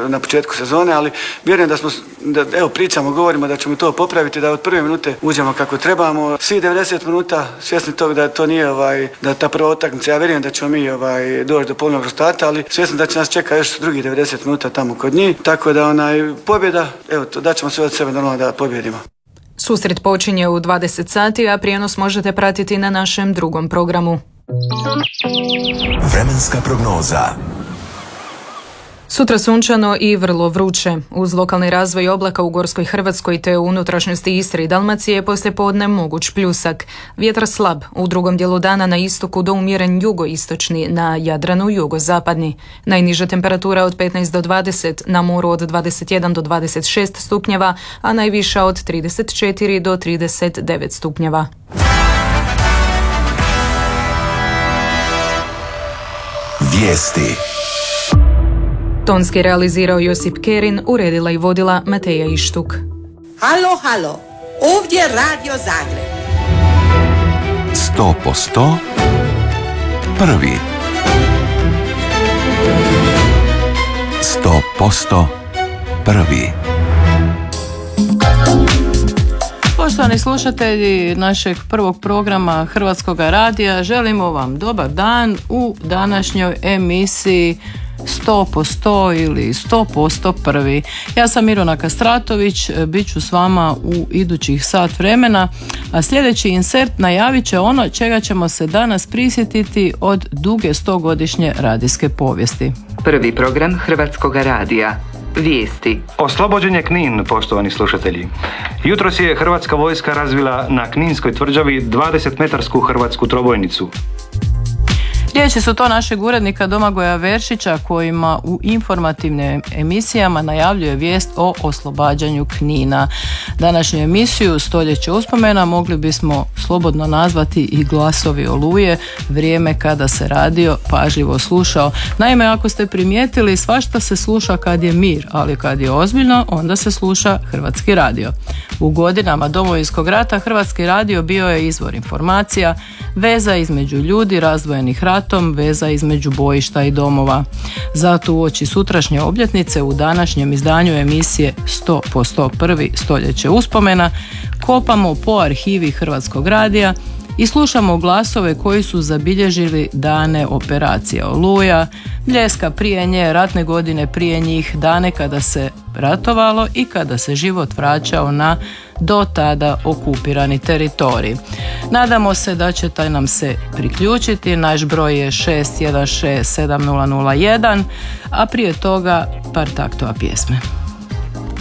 na početku sezone, ali vjerujem da evo pričamo, govorimo da ćemo to popraviti, da od prve minute uđemo kako trebamo. Svi 90 minuta svjesni toga da to nije da ta prva utakmica, ja vjerujem da ćemo mi doći do polovnog rezultata, ali svjesni da će nas čeka još drugih 90 minuta tamo kod njih, tako da pobjeda, evo da ćemo sve od sebe normalno da pobjedimo. Susret počinje u 20 sati, a prijenos možete pratiti na našem drugom programu. Vremenska prognoza. Sutra sunčano i vrlo vruće. Uz lokalni razvoj oblaka u Gorskoj Hrvatskoj te u unutrašnjosti Istre i Dalmacije poslijepodne moguć pljusak. Vjetar slab, u drugom dijelu dana na istoku do umjeren jugoistočni, na Jadranu jugozapadni. Najniža temperatura od 15 do 20, na moru od 21 do 26 stupnjeva, a najviša od 34 do 39 stupnjeva. Vijesti. Tonski realizirao Josip Kerin, uredila i vodila Mateja Ištuk. Halo, halo, ovdje Radio Zagreb. 100% prvi. 100% prvi. Poštovani slušatelji našeg prvog programa Hrvatskog radija, želimo vam dobar dan u današnjoj emisiji 100% ili 100% prvi. Ja sam Mirona Kastratović, bit ću s vama u idućih sat vremena, a sljedeći insert najavit će ono čega ćemo se danas prisjetiti od duge 100-godišnje radijske povijesti. Prvi program Hrvatskog radija. Vijesti. Oslobođen je Knin, poštovani slušatelji. Jutros je Hrvatska vojska razvila na Kninskoj tvrđavi 20-metarsku hrvatsku trobojnicu. Riječi su to našeg urednika Domagoja Veršića, kojima u informativnim emisijama najavljuje vijest o oslobađanju Knina. Današnju emisiju Stoljeće uspomena mogli bismo slobodno nazvati i glasovi oluje, vrijeme kada se radio pažljivo slušao. Naime, ako ste primijetili, svašta se sluša kad je mir, ali kad je ozbiljno, onda se sluša Hrvatski radio. U godinama Domovinskog rata Hrvatski radio bio je izvor informacija, veza između ljudi razdvojenih ratom, veza između bojišta i domova. Zato uoči sutrašnje obljetnice u današnjem izdanju emisije 100% prvi Stoljeće uspomena kopamo po arhivi Hrvatskog radija i slušamo glasove koji su zabilježili dane operacija Oluja, Bljeska prije nje, ratne godine prije njih, dane kada se ratovalo i kada se život vraćao na do tada okupirani teritorij. Nadamo se da ćete nam se priključiti. Naš broj je 616 7001, a prije toga par taktova pjesme.